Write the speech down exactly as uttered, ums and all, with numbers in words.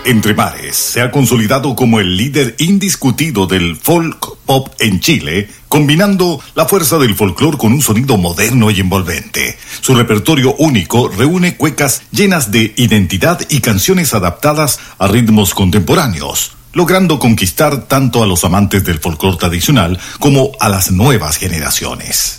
Entre Mares se ha consolidado como el líder indiscutido del folk pop en Chile, combinando la fuerza del folclore con un sonido moderno y envolvente. Su repertorio único reúne cuecas llenas de identidad y canciones adaptadas a ritmos contemporáneos, logrando conquistar tanto a los amantes del folclore tradicional como a las nuevas generaciones.